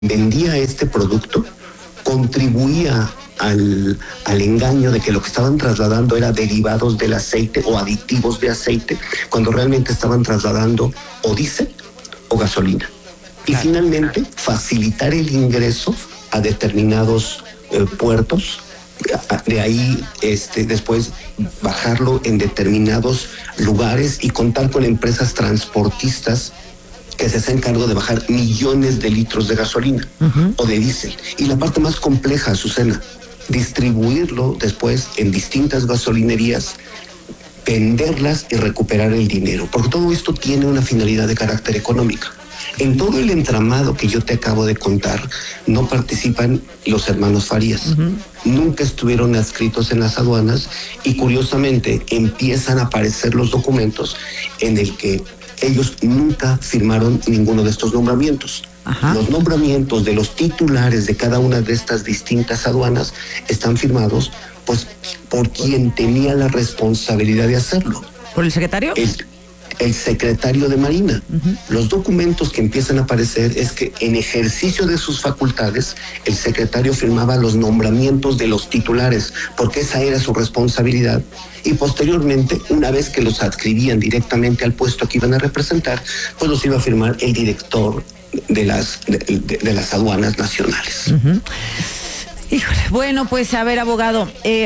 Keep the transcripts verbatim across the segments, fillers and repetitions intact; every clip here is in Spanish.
vendía este producto contribuía al, al engaño de que lo que estaban trasladando era derivados del aceite o aditivos de aceite, cuando realmente estaban trasladando o diésel o gasolina. Y claro, finalmente facilitar el ingreso a determinados eh, puertos, de ahí este, después bajarlo en determinados lugares y contar con empresas transportistas que se hacen cargo de bajar millones de litros de gasolina uh-huh. o de diésel. Y la parte más compleja, Azucena, distribuirlo después en distintas gasolinerías, venderlas y recuperar el dinero, porque todo esto tiene una finalidad de carácter económico. En todo el entramado que yo te acabo de contar, no participan los hermanos Farías. Uh-huh. Nunca estuvieron adscritos en las aduanas y curiosamente empiezan a aparecer los documentos en el que ellos nunca firmaron ninguno de estos nombramientos. Ajá. Los nombramientos de los titulares de cada una de estas distintas aduanas están firmados pues por quien tenía la responsabilidad de hacerlo. ¿Por el secretario? El, el secretario de Marina. Uh-huh. Los documentos que empiezan a aparecer es que en ejercicio de sus facultades, el secretario firmaba los nombramientos de los titulares, porque esa era su responsabilidad. Y posteriormente, una vez que los adscribían directamente al puesto que iban a representar, pues los iba a firmar el director de las, de, de, de las aduanas nacionales. Uh-huh. Híjole, bueno, pues a ver, abogado, eh,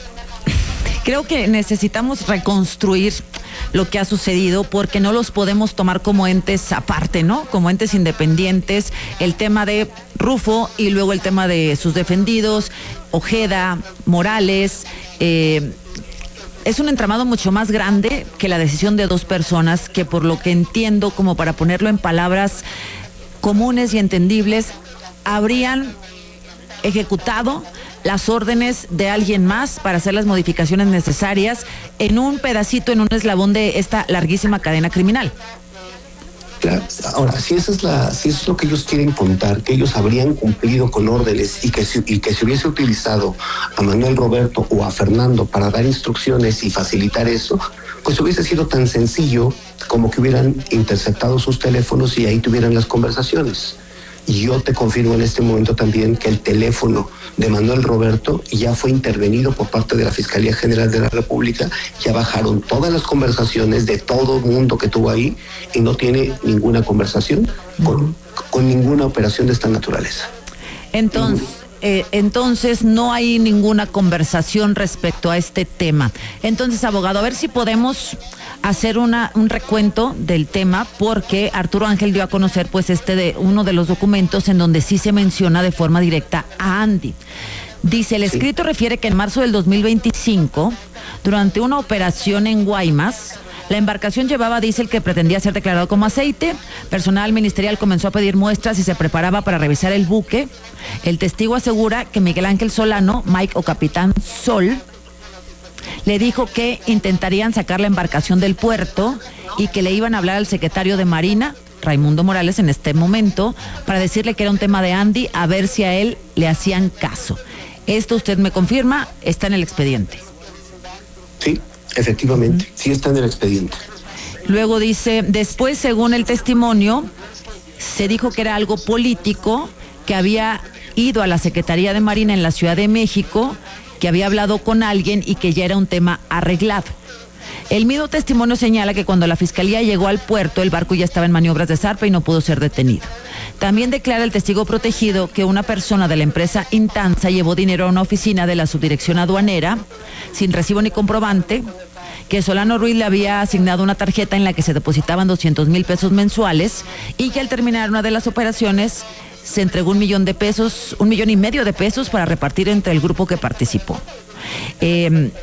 creo que necesitamos reconstruir lo que ha sucedido, porque no los podemos tomar como entes aparte, ¿no? Como entes independientes. El tema de Rufo y luego el tema de sus defendidos, Ojeda, Morales, eh, es un entramado mucho más grande que la decisión de dos personas que, por lo que entiendo, como para ponerlo en palabras comunes y entendibles, habrían ejecutado las órdenes de alguien más para hacer las modificaciones necesarias en un pedacito, en un eslabón de esta larguísima cadena criminal. Claro. Ahora, si eso es la, si eso es lo que ellos quieren contar, que ellos habrían cumplido con órdenes y que, si, y que se hubiese utilizado a Manuel Roberto o a Fernando para dar instrucciones y facilitar eso, pues hubiese sido tan sencillo como que hubieran interceptado sus teléfonos y ahí tuvieran las conversaciones. Y yo te confirmo en este momento también que el teléfono de Manuel Roberto ya fue intervenido por parte de la Fiscalía General de la República. Ya bajaron todas las conversaciones de todo el mundo que tuvo ahí y no tiene ninguna conversación con, con ninguna operación de esta naturaleza. Entonces, eh, entonces no hay ninguna conversación respecto a este tema. Entonces, abogado, a ver si podemos hacer una un recuento del tema, porque Arturo Ángel dio a conocer pues este de uno de los documentos en donde sí se menciona de forma directa a Andy. Dice, el escrito sí. refiere que en marzo del dos mil veinticinco, durante una operación en Guaymas, la embarcación llevaba diésel que pretendía ser declarado como aceite. Personal ministerial comenzó a pedir muestras y se preparaba para revisar el buque. El testigo asegura que Miguel Ángel Solano, Mike o Capitán Sol, le dijo que intentarían sacar la embarcación del puerto y que le iban a hablar al secretario de Marina, Raimundo Morales, en este momento, para decirle que era un tema de Andy, a ver si a él le hacían caso. Esto usted me confirma, está en el expediente. Sí, efectivamente, uh-huh. sí está en el expediente. Luego dice, después, según el testimonio, se dijo que era algo político, que había ido a la Secretaría de Marina en la Ciudad de México, que había hablado con alguien y que ya era un tema arreglado. El mismo testimonio señala que cuando la fiscalía llegó al puerto, el barco ya estaba en maniobras de zarpa y no pudo ser detenido. También declara el testigo protegido que una persona de la empresa Intanza llevó dinero a una oficina de la subdirección aduanera sin recibo ni comprobante, que Solano Ruiz le había asignado una tarjeta en la que se depositaban doscientos mil pesos mensuales y que al terminar una de las operaciones se entregó un millón de pesos, un millón y medio de pesos para repartir entre el grupo que participó. Eh,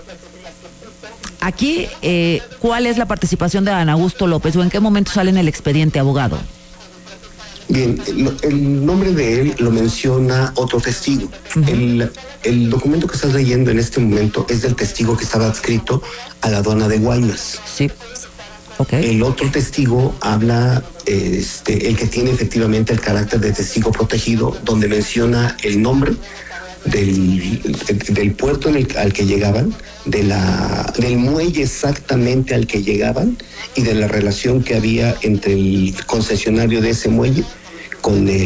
aquí, eh, ¿cuál es la participación de Adán Augusto López o en qué momento sale en el expediente, abogado? Bien, el, el nombre de él lo menciona otro testigo. Uh-huh. El, el documento que estás leyendo en este momento es del testigo que estaba adscrito a la aduana de Guaymas. Sí. Okay. El otro testigo habla, este, el que tiene efectivamente el carácter de testigo protegido, donde menciona el nombre del, del puerto en el, al que llegaban, de la, del muelle exactamente al que llegaban y de la relación que había entre el concesionario de ese muelle con el